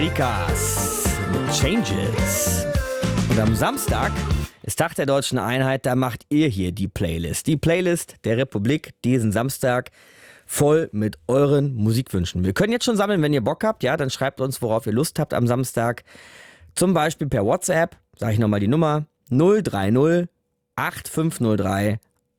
Amerikas. Changes. Und am Samstag ist Tag der Deutschen Einheit, da macht ihr hier die Playlist. Die Playlist der Republik diesen Samstag voll mit euren Musikwünschen. Wir können jetzt schon sammeln, wenn ihr Bock habt. Ja, dann schreibt uns, worauf ihr Lust habt am Samstag. Zum Beispiel per WhatsApp, sage ich nochmal die Nummer, 030 8503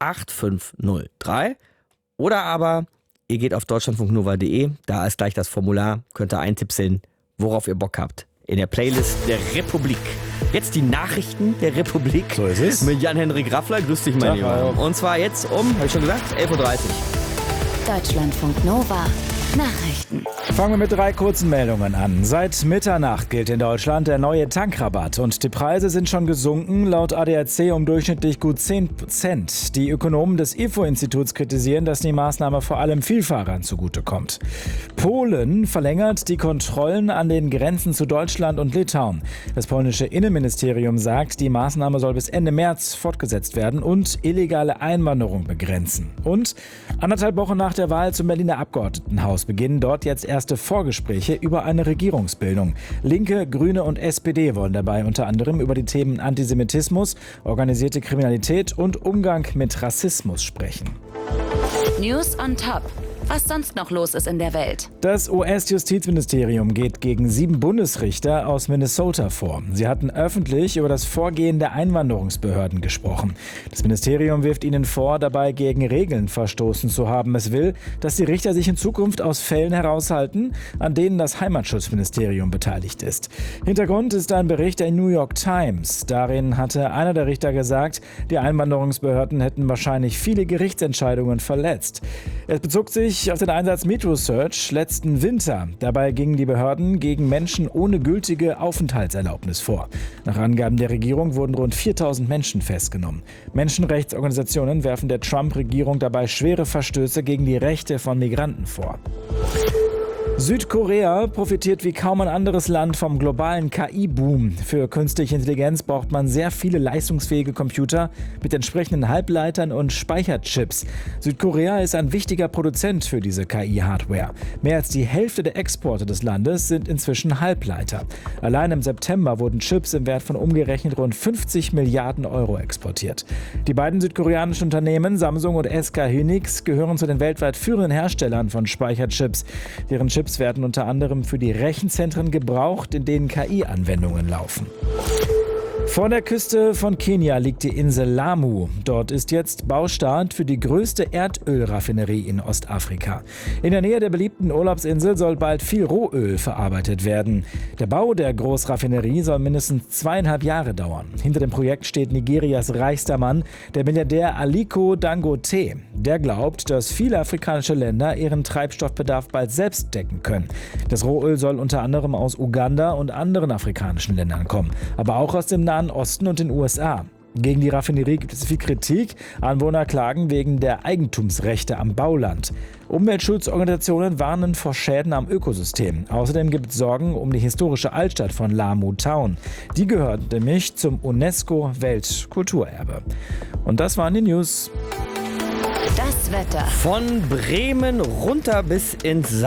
8503. Oder aber ihr geht auf deutschlandfunknova.de, da ist gleich das Formular, könnt ihr eintippseln, worauf ihr Bock habt. In der Playlist der Republik. Jetzt die Nachrichten der Republik. So ist es. Mit Jan-Henrik Raffler. Grüß dich, mein Lieber. Und zwar jetzt habe ich schon gesagt, 11.30 Uhr. Deutschlandfunk Nova. Nachrichten. Fangen wir mit 3 kurzen Meldungen an. Seit Mitternacht gilt in Deutschland der neue Tankrabatt und die Preise sind schon gesunken, laut ADAC um durchschnittlich gut 10%. Die Ökonomen des IFO-Instituts kritisieren, dass die Maßnahme vor allem Vielfahrern zugutekommt. Polen verlängert die Kontrollen an den Grenzen zu Deutschland und Litauen. Das polnische Innenministerium sagt, die Maßnahme soll bis Ende März fortgesetzt werden und illegale Einwanderung begrenzen. Und 1,5 Wochen nach der Wahl zum Berliner Abgeordnetenhaus beginnen dort jetzt erste Vorgespräche über eine Regierungsbildung. Linke, Grüne und SPD wollen dabei unter anderem über die Themen Antisemitismus, organisierte Kriminalität und Umgang mit Rassismus sprechen. News on Top. Was sonst noch los ist in der Welt. Das US-Justizministerium geht gegen 7 Bundesrichter aus Minnesota vor. Sie hatten öffentlich über das Vorgehen der Einwanderungsbehörden gesprochen. Das Ministerium wirft ihnen vor, dabei gegen Regeln verstoßen zu haben. Es will, dass die Richter sich in Zukunft aus Fällen heraushalten, an denen das Heimatschutzministerium beteiligt ist. Hintergrund ist ein Bericht der New York Times. Darin hatte einer der Richter gesagt, die Einwanderungsbehörden hätten wahrscheinlich viele Gerichtsentscheidungen verletzt. Es bezog sich auf den Einsatz MetroSearch letzten Winter. Dabei gingen die Behörden gegen Menschen ohne gültige Aufenthaltserlaubnis vor. Nach Angaben der Regierung wurden rund 4.000 Menschen festgenommen. Menschenrechtsorganisationen werfen der Trump-Regierung dabei schwere Verstöße gegen die Rechte von Migranten vor. Südkorea profitiert wie kaum ein anderes Land vom globalen KI-Boom. Für künstliche Intelligenz braucht man sehr viele leistungsfähige Computer mit entsprechenden Halbleitern und Speicherchips. Südkorea ist ein wichtiger Produzent für diese KI-Hardware. Mehr als die Hälfte der Exporte des Landes sind inzwischen Halbleiter. Allein im September wurden Chips im Wert von umgerechnet rund 50 Milliarden Euro exportiert. Die beiden südkoreanischen Unternehmen Samsung und SK Hynix gehören zu den weltweit führenden Herstellern von Speicherchips. Deren Chips werden unter anderem für die Rechenzentren gebraucht, in denen KI-Anwendungen laufen. Vor der Küste von Kenia liegt die Insel Lamu. Dort ist jetzt Baustart für die größte Erdölraffinerie in Ostafrika. In der Nähe der beliebten Urlaubsinsel soll bald viel Rohöl verarbeitet werden. Der Bau der Großraffinerie soll mindestens 2,5 Jahre dauern. Hinter dem Projekt steht Nigerias reichster Mann, der Milliardär Aliko Dangote. Der glaubt, dass viele afrikanische Länder ihren Treibstoffbedarf bald selbst decken können. Das Rohöl soll unter anderem aus Uganda und anderen afrikanischen Ländern kommen, aber auch aus dem Nahen Osten und den USA. Gegen die Raffinerie gibt es viel Kritik. Anwohner klagen wegen der Eigentumsrechte am Bauland. Umweltschutzorganisationen warnen vor Schäden am Ökosystem. Außerdem gibt es Sorgen um die historische Altstadt von Lamu Town. Die gehört nämlich zum UNESCO-Weltkulturerbe. Und das waren die News. Das Wetter. Von Bremen runter bis ins